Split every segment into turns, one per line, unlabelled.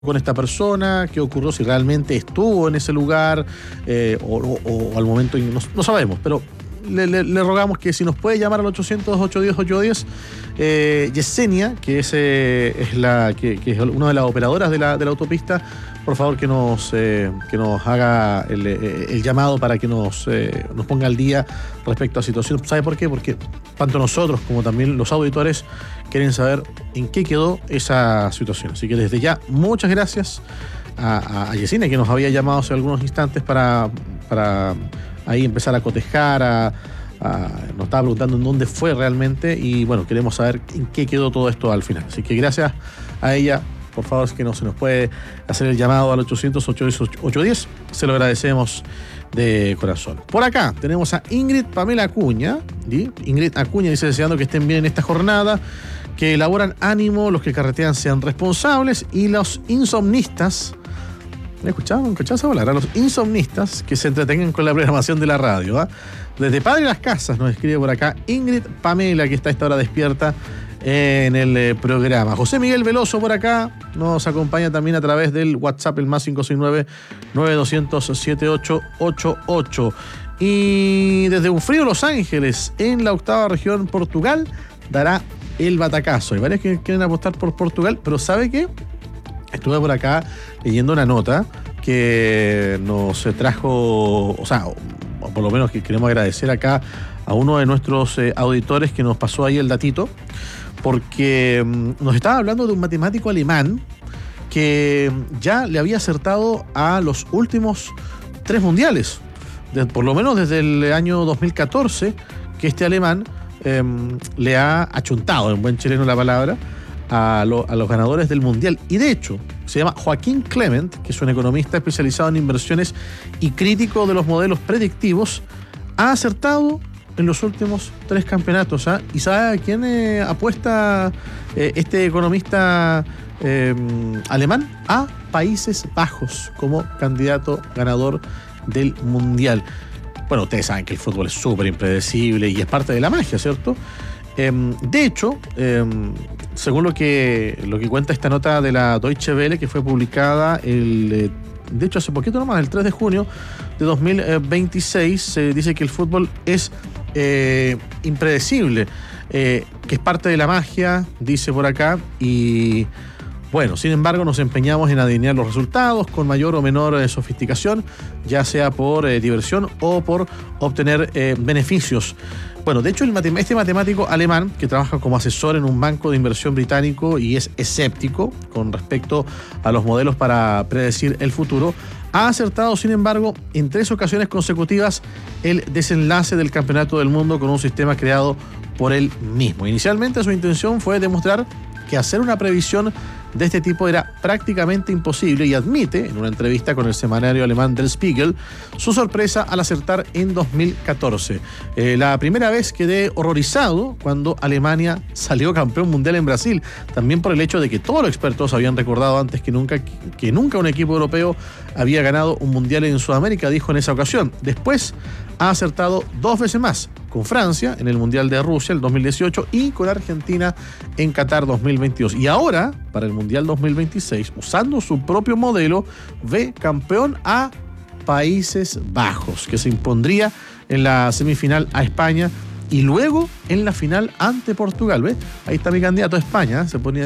con esta persona, qué ocurrió, si realmente estuvo en ese lugar o al momento no sabemos, pero le rogamos que si nos puede llamar al 800-810-810. Yesenia, que es una de las operadoras de la autopista, por favor que nos haga el llamado para que nos ponga al día respecto a situaciones. ¿Sabe por qué? Porque tanto nosotros como también los auditores quieren saber en qué quedó esa situación. Así que desde ya, muchas gracias a Yesenia, que nos había llamado hace algunos instantes para ahí empezar a cotejar, nos estaba preguntando en dónde fue realmente y bueno, queremos saber en qué quedó todo esto al final. Así que gracias a ella, por favor, es que no se nos puede hacer el llamado al 800-810, se lo agradecemos de corazón. Por acá tenemos a Ingrid Pamela Acuña. Ingrid Acuña dice: deseando que estén bien en esta jornada, que elaboran ánimo, los que carretean sean responsables y los insomnistas. ¿Me escuchaban hablar? A los insomnistas que se entretengan con la programación de la radio. Desde Padre Las Casas nos escribe por acá Ingrid Pamela, que está a esta hora despierta en el programa. José Miguel Veloso por acá nos acompaña también a través del WhatsApp, el más 569-9200-7888. Y desde un frío Los Ángeles, en la 8ª región, Portugal, dará el batacazo. Hay varios que quieren apostar por Portugal, pero ¿sabe qué? Estuve por acá leyendo una nota que nos trajo, o por lo menos que queremos agradecer acá a uno de nuestros auditores que nos pasó ahí el datito, porque nos estaba hablando de un matemático alemán que ya le había acertado a los últimos 3 mundiales, por lo menos desde el año 2014, que este alemán le ha achuntado, en buen chileno la palabra, a los ganadores del mundial. Y de hecho, se llama Joaquín Clement, que es un economista especializado en inversiones y crítico de los modelos predictivos, ha acertado en los últimos 3 campeonatos. ¿Y sabe a quién apuesta este economista alemán? A Países Bajos como candidato ganador del mundial. Bueno, ustedes saben que el fútbol es súper impredecible y es parte de la magia, ¿cierto? De hecho, según lo que cuenta esta nota de la Deutsche Welle, que fue publicada de hecho hace poquito nomás, el 3 de junio de 2026, se dice que el fútbol es impredecible, que es parte de la magia, dice por acá, y bueno, sin embargo nos empeñamos en adivinar los resultados con mayor o menor sofisticación, ya sea por diversión o por obtener beneficios. Bueno, de hecho este matemático alemán, que trabaja como asesor en un banco de inversión británico y es escéptico con respecto a los modelos para predecir el futuro, ha acertado, sin embargo, en 3 ocasiones consecutivas el desenlace del Campeonato del Mundo con un sistema creado por él mismo. Inicialmente su intención fue demostrar que hacer una previsión de este tipo era prácticamente imposible y admite, en una entrevista con el semanario alemán Der Spiegel, su sorpresa al acertar en 2014. La primera vez quedé horrorizado cuando Alemania salió campeón mundial en Brasil, también por el hecho de que todos los expertos habían recordado antes que nunca un equipo europeo había ganado un mundial en Sudamérica, dijo en esa ocasión. Después ha acertado 2 veces más, con Francia en el Mundial de Rusia, el 2018, y con Argentina en Qatar 2022. Y ahora, para el Mundial 2026, usando su propio modelo, ve campeón a Países Bajos, que se impondría en la semifinal a España y luego en la final ante Portugal. ¿Ve? Ahí está mi candidato a España. Se ponía,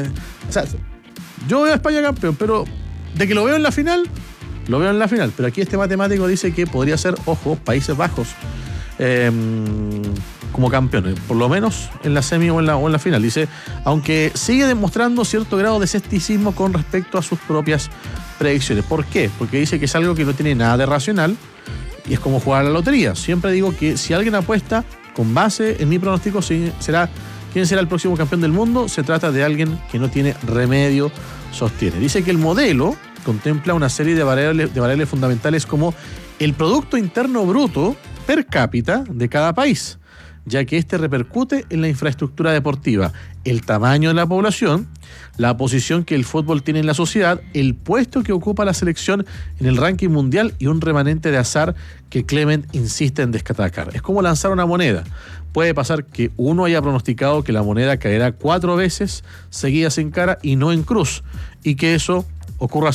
yo veo a España campeón, pero de que lo veo en la final, pero aquí este matemático dice que podría ser, ojo, Países Bajos como campeones, por lo menos en la semi o en la final. Dice, aunque sigue demostrando cierto grado de escepticismo con respecto a sus propias predicciones. ¿Por qué? Porque dice que es algo que no tiene nada de racional y es como jugar a la lotería. Siempre digo que si alguien apuesta con base en mi pronóstico, ¿quién será el próximo campeón del mundo? Se trata de alguien que no tiene remedio, sostiene. Dice que el modelo contempla una serie de variables fundamentales como el Producto Interno Bruto per cápita de cada país, ya que este repercute en la infraestructura deportiva, el tamaño de la población, la posición que el fútbol tiene en la sociedad, el puesto que ocupa la selección en el ranking mundial y un remanente de azar que Clement insiste en destacar. Es como lanzar una moneda. Puede pasar que uno haya pronosticado que la moneda caerá 4 veces seguidas en cara y no en cruz, y que eso ocurra